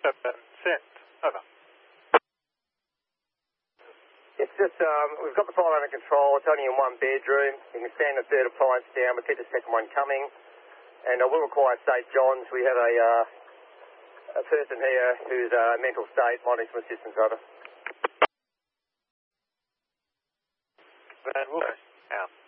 Send. Over. It's just, we've got the fire under control. It's only in one bedroom. You can stand the third appliance down, but keep the second one coming. And I will require St. John's. We have a person here who's mental state, wanting some assistance. Over. Van Wolf. Out.